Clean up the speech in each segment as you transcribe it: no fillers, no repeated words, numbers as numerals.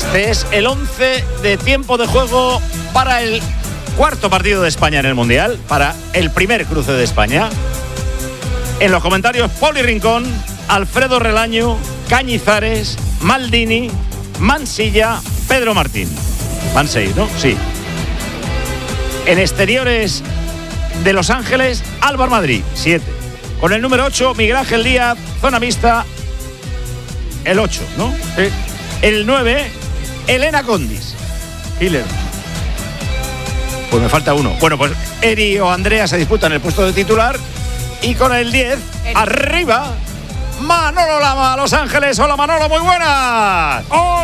Este es el 11 de tiempo de juego para el cuarto partido de España en el Mundial, para el primer cruce de España. En los comentarios, Poli Rincón, Alfredo Relaño, Cañizares, Maldini, Mansilla, Pedro Martín. Van 6, ¿no? Sí. En exteriores de Los Ángeles, Álvaro Madrid, 7. Con el número 8, Miguel Ángel Díaz, zona mixta, el 8, ¿no? Sí. El 9, Elena Condis. Hiller. Pues me falta uno. Bueno, pues Eri o Andrea se disputan el puesto de titular. Y con el 10, arriba, Manolo Lama, Los Ángeles. Hola, Manolo, muy buenas.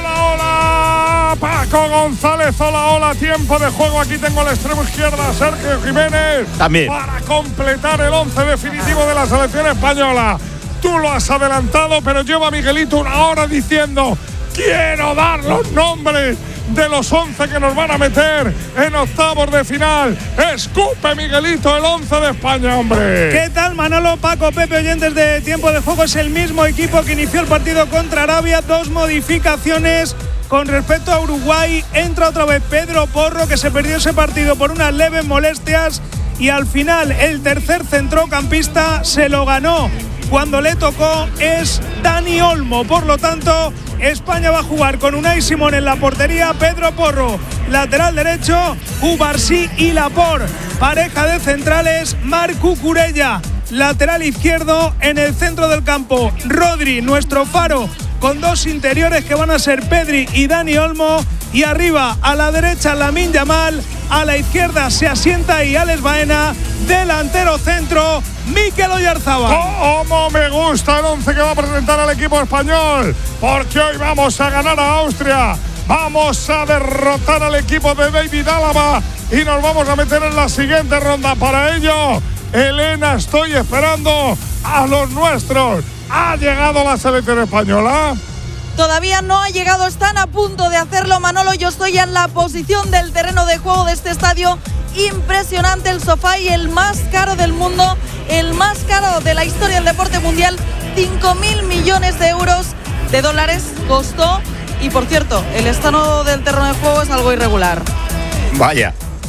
Hola, Paco González. Hola, tiempo de juego. Aquí tengo al extremo izquierda Sergio Jiménez. También. Para completar el 11 definitivo de la selección española. Tú lo has adelantado, pero lleva Miguelito una hora diciendo: quiero dar los nombres de los 11 que nos van a meter en octavos de final. Escupe, Miguelito, el 11 de España, hombre. ¿Qué tal, Manolo, Paco, Pepe, oyentes de Tiempo de Juego? Es el mismo equipo que inició el partido contra Arabia. 2 modificaciones con respecto a Uruguay. Entra otra vez Pedro Porro, que se perdió ese partido por unas leves molestias. Y al final, el tercer centrocampista se lo ganó cuando le tocó, es Dani Olmo. Por lo tanto, España va a jugar con Unai Simón en la portería, Pedro Porro lateral derecho, Cubarsí y Laporte, pareja de centrales, Marc Cucurella lateral izquierdo. En el centro del campo, Rodri, nuestro faro, con 2 interiores que van a ser Pedri y Dani Olmo. Y arriba, a la derecha, Lamine Yamal. A la izquierda se asienta ahí Alex Baena. Delantero centro, Mikel Oyarzabal. ¡Cómo me gusta el 11 que va a presentar al equipo español! Porque hoy vamos a ganar a Austria. Vamos a derrotar al equipo de David Álava y nos vamos a meter en la siguiente ronda. Para ello, Elena, estoy esperando a los nuestros. ¿Ha llegado la selección española? Todavía no ha llegado, están a punto de hacerlo, Manolo. Yo estoy en la posición del terreno de juego de este estadio. Impresionante el sofá, y el más caro del mundo, el más caro de la historia del deporte mundial. 5.000 millones de euros, de dólares costó. Y por cierto, el estado del terreno de juego es algo irregular. Vaya.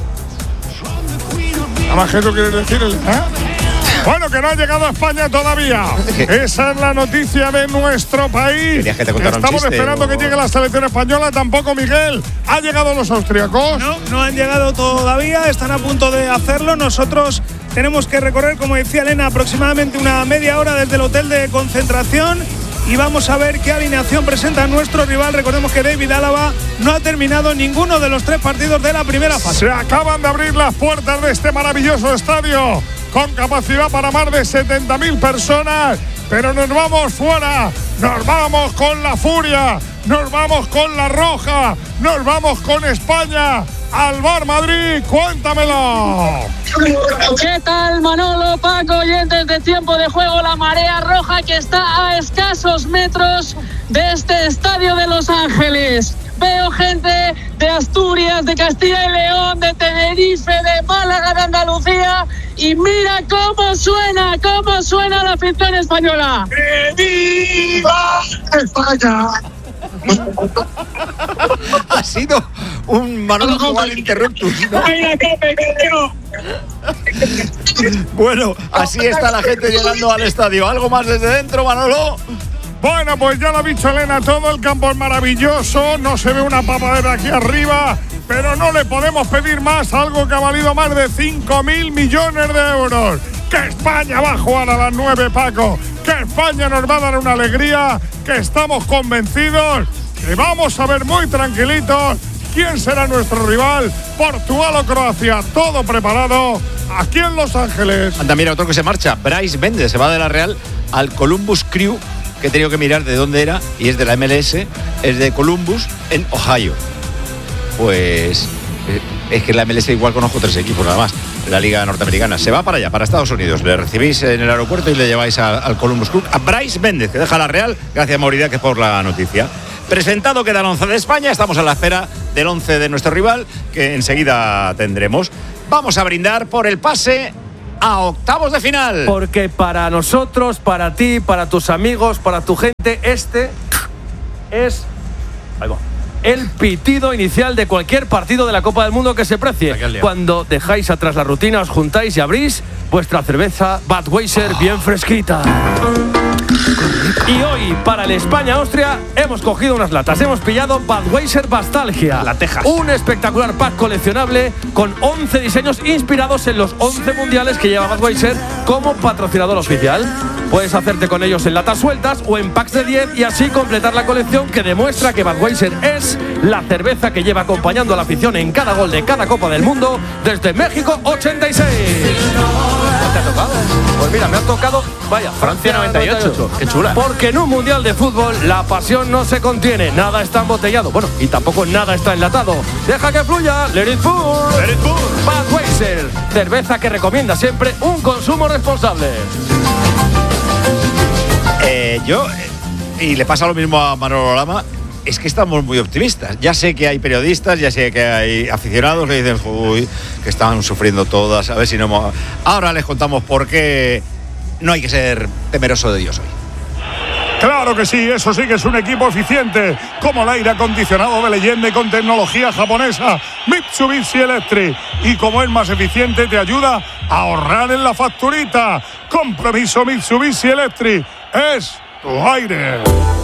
¿Nada más que eso quieres decir, Elena? Bueno, que no ha llegado a España todavía. Esa es la noticia de nuestro país. Estamos esperando que llegue la selección española. Tampoco, Miguel. ¿Ha llegado los austríacos? No han llegado todavía. Están a punto de hacerlo. Nosotros tenemos que recorrer, como decía Elena, aproximadamente una media hora desde el hotel de concentración. Y vamos a ver qué alineación presenta nuestro rival. Recordemos que David Álava no ha terminado ninguno de los 3 partidos de la primera fase. Se acaban de abrir las puertas de este maravilloso estadio, con capacidad para más de 70.000 personas. Pero nos vamos fuera, nos vamos con la furia, nos vamos con la roja, nos vamos con España. Al Bar Madrid, cuéntamelo. ¿Qué tal, Manolo, Paco, oyentes de Tiempo de Juego? La marea roja que está a escasos metros de este estadio de Los Ángeles. Veo gente de Asturias, de Castilla y León, de Tenerife, de Málaga, de Andalucía. Y mira cómo suena la afición española. ¡Que viva España! Ha sido un Manolo Juan interruptus, ¿no? Bueno, así está la gente llegando al estadio. ¿Algo más desde dentro, Manolo? Bueno, pues ya lo ha dicho Elena, todo el campo es maravilloso, no se ve una papadera aquí arriba, pero no le podemos pedir más, algo que ha valido más de 5.000 millones de euros. Que España va a jugar a las 9, Paco, que España nos va a dar una alegría, que estamos convencidos, que vamos a ver muy tranquilitos quién será nuestro rival, Portugal o Croacia, todo preparado aquí en Los Ángeles. Anda, mira, otro que se marcha, Bryce Méndez, se va de la Real al Columbus Crew, que he tenido que mirar de dónde era, y es de la MLS, es de Columbus, en Ohio. Pues es que en la MLS igual conozco 3 equipos nada más, la Liga Norteamericana. Se va para allá, para Estados Unidos. Le recibís en el aeropuerto y le lleváis al Columbus Crew, a Bryce Méndez, que deja la Real. Gracias, Mauricio, que por la noticia. Presentado queda el 11 de España, estamos a la espera del 11 de nuestro rival, que enseguida tendremos. Vamos a brindar por el pase a octavos de final. Porque para nosotros, para ti, para tus amigos, para tu gente, este es... Ahí va. el pitido inicial de cualquier partido de la Copa del Mundo que se precie. Cuando dejáis atrás la rutina, os juntáis y abrís vuestra cerveza Budweiser bien fresquita. Y hoy, para el España-Austria, hemos cogido unas latas. Hemos pillado Budweiser Bastalgia. La Texas. Un espectacular pack coleccionable con 11 diseños inspirados en los 11 mundiales que lleva Budweiser como patrocinador oficial. Puedes hacerte con ellos en latas sueltas o en packs de 10 y así completar la colección que demuestra que Budweiser es la cerveza que lleva acompañando a la afición en cada gol de cada Copa del Mundo desde México 86. ¿No te ha tocado? Pues mira, me ha tocado, vaya, Francia 98. Qué chula. Porque en un mundial de fútbol la pasión no se contiene, nada está embotellado, bueno, y tampoco nada está enlatado. Deja que fluya, let it pour. Let it pour. Budweiser, cerveza que recomienda siempre un consumo responsable. Y le pasa lo mismo a Manolo Lama, es que estamos muy optimistas. Ya sé que hay periodistas, ya sé que hay aficionados que dicen, uy, que están sufriendo todas, a ver si no... Ahora les contamos por qué no hay que ser temeroso de Dios hoy. Claro que sí, eso sí que es un equipo eficiente, como el aire acondicionado de leyenda y con tecnología japonesa Mitsubishi Electric. Y como es más eficiente, te ayuda a ahorrar en la facturita. Compromiso Mitsubishi Electric, es tu aire.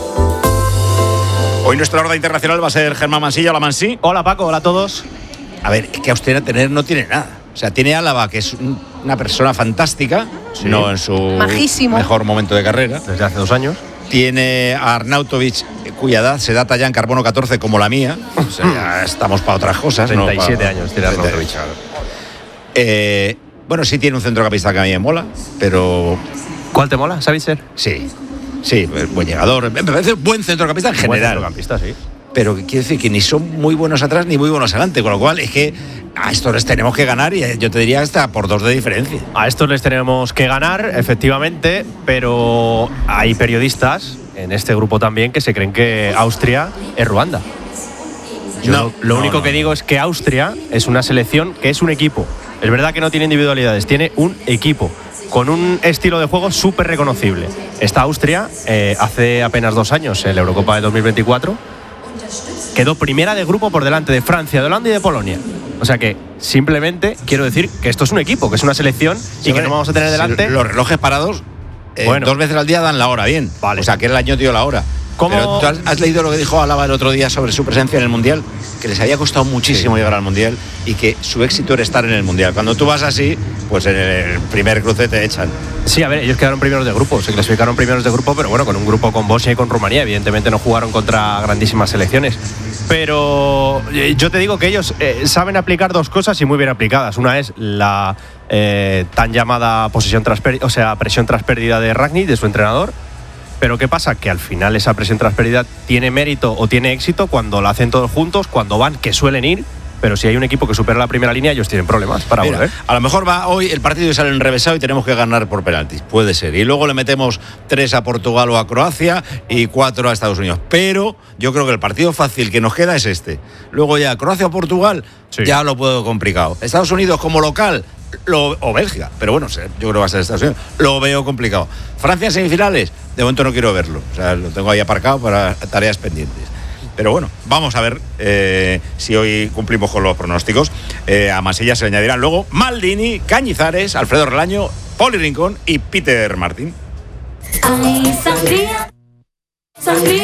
Hoy nuestra horda internacional va a ser Germán Mansilla. Hola, Mansí. Hola, Paco. Hola a todos. A ver, es que Austria no tiene nada. O sea, tiene Álava, que es una persona fantástica, sí, no en su Majísimo. Mejor momento de carrera. Desde hace 2 años. Tiene a Arnautovic, cuya edad se data ya en carbono 14 como la mía. O sea, ya estamos para otras cosas. 37 años tiene Arnautovic. Bueno, sí tiene un centrocampista que a mí me mola, pero... ¿Cuál te mola, Savitzer? Sí, buen llegador. Me parece un buen centrocampista en general. Buen centrocampista, sí. Pero quiere decir que ni son muy buenos atrás ni muy buenos adelante, con lo cual es que a estos les tenemos que ganar y yo te diría hasta por 2 de diferencia. A estos les tenemos que ganar, efectivamente, pero hay periodistas en este grupo también que se creen que Austria es Ruanda. Lo único que digo es que Austria es una selección que es un equipo. Es verdad que no tiene individualidades, tiene un equipo con un estilo de juego súper reconocible. Esta Austria, hace apenas 2 años, en la Eurocopa de 2024, quedó primera de grupo por delante de Francia, de Holanda y de Polonia. O sea que simplemente quiero decir que esto es un equipo, que es una selección y que no vamos a tener delante. Los relojes parados, bueno, 2 veces al día dan la hora, bien. Vale. O sea, que el año dio la hora. Pero ¿tú has leído lo que dijo Álava el otro día sobre su presencia en el Mundial? Que les había costado muchísimo llegar al Mundial y que su éxito era estar en el Mundial. Cuando tú vas así, pues en el primer cruce te echan. Sí, a ver, ellos quedaron primeros de grupo, se clasificaron primeros de grupo, pero bueno, con un grupo con Bosnia y con Rumanía. Evidentemente no jugaron contra grandísimas selecciones. Pero yo te digo que ellos saben aplicar 2 cosas y muy bien aplicadas. Una es la tan llamada presión tras pérdida de Rangnick, de su entrenador. Pero ¿qué pasa? Que al final esa presión tras pérdida tiene mérito o tiene éxito cuando la hacen todos juntos, cuando van, que suelen ir. Pero si hay un equipo que supera la primera línea, ellos tienen problemas para volver. A lo mejor va hoy el partido y sale enrevesado y tenemos que ganar por penaltis. Puede ser. Y luego le metemos 3 a Portugal o a Croacia y 4 a Estados Unidos. Pero yo creo que el partido fácil que nos queda es este. Luego ya Croacia o Portugal, sí, ya lo puedo complicado. Estados Unidos como local, o Bélgica. Pero bueno, yo creo que va a ser Estados Unidos. Lo veo complicado. Francia en semifinales, de momento no quiero verlo. O sea, lo tengo ahí aparcado para tareas pendientes. Pero bueno, vamos a ver si hoy cumplimos con los pronósticos. A Mansilla se le añadirán luego Maldini, Cañizares, Alfredo Relaño, Poli Rincón y Peter Martín.